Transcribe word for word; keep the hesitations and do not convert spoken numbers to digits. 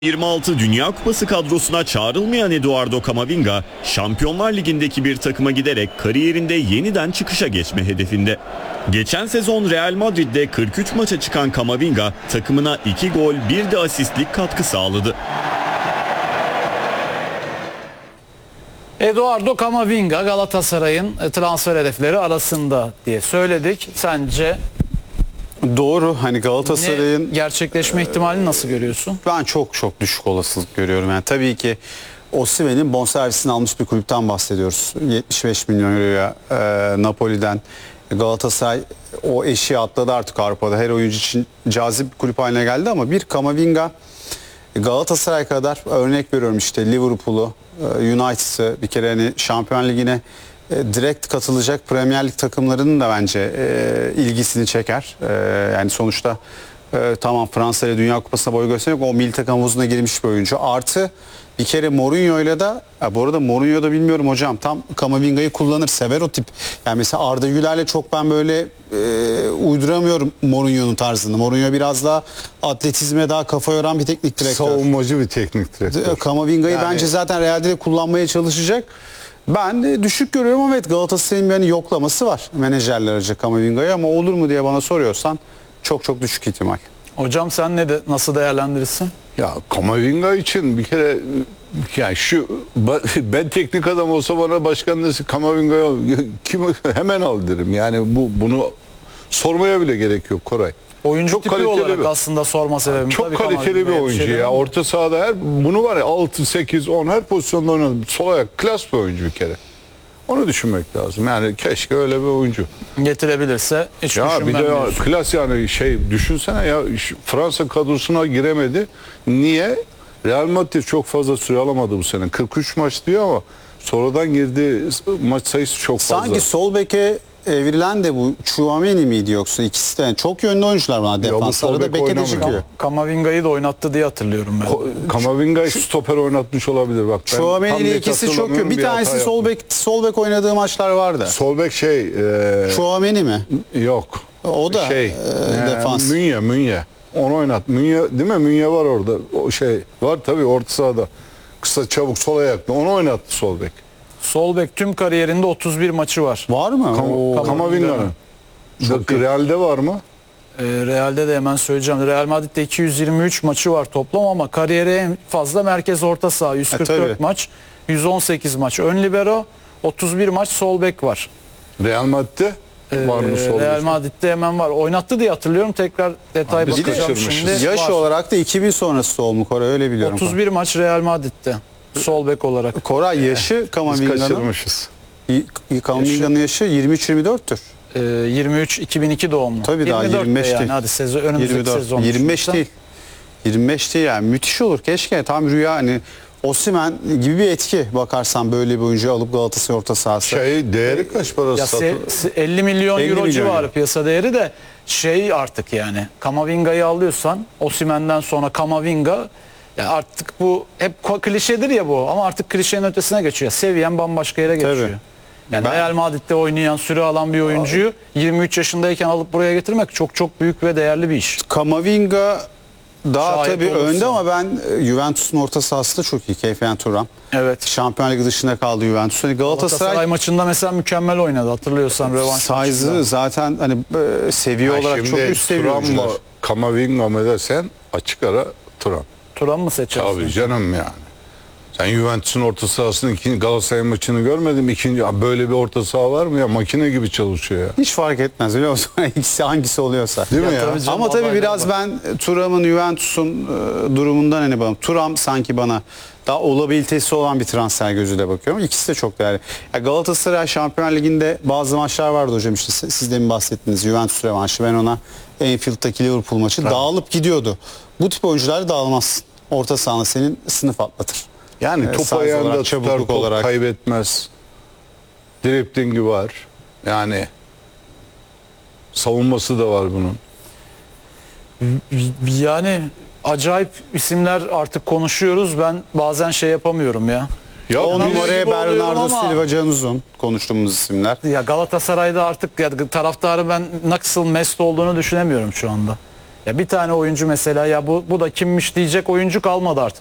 yirmi altı Dünya Kupası kadrosuna çağrılmayan Eduardo Camavinga, Şampiyonlar Ligi'ndeki bir takıma giderek kariyerinde yeniden çıkışa geçme hedefinde. Geçen sezon Real Madrid'de kırk üç maça çıkan Camavinga, takımına iki gol bir de asistlik katkı sağladı. Eduardo Camavinga Galatasaray'ın transfer hedefleri arasında diye söyledik. Sence doğru, hani Galatasaray'ın gerçekleşme ihtimalini nasıl görüyorsun? Ben çok çok düşük olasılık görüyorum. Yani tabii ki Osimhen'in bonservisini almış bir kulüpten bahsediyoruz. yetmiş beş milyon euroya e, Napoli'den. Galatasaray o eşiği atladı artık Avrupa'da. Her oyuncu için cazip bir kulüp haline geldi ama bir Camavinga Galatasaray kadar, örnek veriyorum işte Liverpool'u, United'ı, bir kere hani Şampiyon Ligi'ne direkt katılacak Premier Lig takımlarının da bence e, ilgisini çeker. E, yani sonuçta e, tamam Fransa ile Dünya Kupası'na boy göstermek, o milli takım havuzuna girmiş bir oyuncu. Artı bir kere Mourinho'yla da, ya bu arada Mourinho da bilmiyorum hocam, tam Camavinga'yı kullanır, sever o tip. Yani mesela Arda Güler'le çok ben böyle e, uyduramıyorum Mourinho'nun tarzını. Mourinho biraz daha atletizme daha kafa yoran bir teknik direktör. Savunmacı bir teknik direktör. Camavinga'yı yani bence zaten Real'de de kullanmaya çalışacak. Ben de düşük görüyorum ama evet, Galatasaray'ın bir hani yoklaması var menajerler aracı Camavinga'yı, ama olur mu diye bana soruyorsan çok çok düşük ihtimal. Hocam sen ne de nasıl değerlendirirsin? Ya Camavinga için bir kere, yani şu ben teknik adam olsa bana başkan dese Camavinga'ya kim hemen al derim. Yani bu bunu sormaya bile gerek yok Koray. Oyuncu çok tipi olarak bir, aslında sorma sebebim. Çok tabii kaliteli bir oyuncu ya. Orta sahada her bunu var ya altı sekiz on her pozisyonda oynadı. Sol ayak klas bir oyuncu bir kere. Onu düşünmek lazım. Yani keşke öyle bir oyuncu getirebilirse hiç ya bir de ya, diyorsun. klas yani şey düşünsene ya, Fransa kadrosuna giremedi. Niye? Real Madrid çok fazla süre alamadı bu sene. kırk üç maç diyor ama sonradan girdiği maç sayısı çok fazla. Sanki sol beke evrilen de bu Tchouaméni miydi yoksa, ikisi de çok yönlü oyuncular bana, defansları da beke de çıkıyor. Camavinga'yı da oynattı diye hatırlıyorum ben. Camavinga'yı stoper oynatmış olabilir bak. Tchouaméni ile ikisi çok yönlü. Bir, bir tanesi sol bek sol bek oynadığı maçlar vardı. Sol bek şey e, Tchouaméni mi? Yok. O da şey, e, defans. Münye, Münye. Onu oynat. Münye değil mi? Münye var orada. O şey var tabii orta sahada. Kısa çabuk sol ayaklı. Onu oynattı sol bek. Sol bek tüm kariyerinde otuz bir maçı var. Var mı? Kam Camavinga'nın. Real'de var mı? E, Real'de de hemen söyleyeceğim. Real Madrid'de iki yüz yirmi üç maçı var toplam ama kariyeri en fazla merkez orta saha yüz kırk dört e, maç, yüz on sekiz maç ön libero, otuz bir maç sol bek var. Real Madrid'de ee, var mı sol bek? Real Madrid'de hemen var. Oynattı diye hatırlıyorum. Tekrar detay Biz bakacağım şimdi. Yaş var. olarak da iki bin sonrası doğumlu Koray, öyle biliyorum. otuz bir maç Real Madrid'de sol bek olarak. Koray yaşı Camavinga'nın. Biz kaçırmışız. Camavinga'nın yaşı yirmi üç yirmi dörttür. Ee, yirmi üç iki bin iki doğumlu. Tabii daha yirmi beş yani. değil. Hadi sezon önümüzdeki yirmi dört, sezon. yirmi beş değil. yirmi beş değil yani, müthiş olur keşke, tam rüya. Hani Osimhen gibi bir etki bakarsan böyle bir oyuncu alıp Galatasaray orta sahası. Şey değeri kaç parası? Ya elli milyon elli euro milyon civarı euro. piyasa değeri de şey artık yani Camavinga'yı alıyorsan Osimhen'den sonra Camavinga, ya artık bu hep klişedir ya bu, ama artık klişenin ötesine geçiyor. Seviyen bambaşka yere geçiyor. Tabii. Yani Ben, Real Madrid'de oynayan, süre alan bir oyuncuyu abi, yirmi üç yaşındayken alıp buraya getirmek çok çok büyük ve değerli bir iş. Camavinga daha şayet tabii olursa önde ama ben Juventus'un orta sahası da çok iyi. Keyfen Thuram. Evet. Şampiyon Ligi dışında kaldı Juventus. Hani Galatasaray, Galatasaray maçında mesela mükemmel oynadı, hatırlıyorsan rövanş size'ı maçında. zaten hani e, seviye ha, olarak çok üst seviye oyuncular. Camavinga mı dersen açık ara Thuram. Thuram mı seçersin? Tabii canım yani. Sen Juventus'un orta sahasının ikinci Galatasaray maçını görmedim. İkinci böyle bir orta saha var mı ya? Makine gibi çalışıyor ya. Hiç fark etmez biliyor musun? İkisi hangisi oluyorsa. Değil ya mi ya? tabii canım, ama tabii biraz bak, ben Thuram'ın Juventus'un e, durumundan hani bana Thuram sanki bana daha olabilitesi olan bir transfer gözüyle bakıyorum. İkisi de çok değerli. Ya Galatasaray Şampiyon Ligi'nde bazı maçlar vardı hocam, işte siz de mi bahsettiniz, Juventus revanşı, ben ona Anfield'daki Liverpool maçı evet, dağılıp gidiyordu. Bu tip oyuncular dağılmazsın. Orta sahada senin sınıf atlatır. Yani evet, top ayağında tutar, top olarak kaybetmez. Driplingi var. Yani savunması da var bunun. Yani acayip isimler artık konuşuyoruz. Ben bazen şey yapamıyorum ya. Ya on numaraya Bernardo Silva, Can Uzun konuştuğumuz isimler. Ya Galatasaray'da artık ya taraftarı ben nasıl mest olduğunu düşünemiyorum şu anda. Ya bir tane oyuncu mesela ya bu bu da kimmiş diyecek oyuncu kalmadı artık.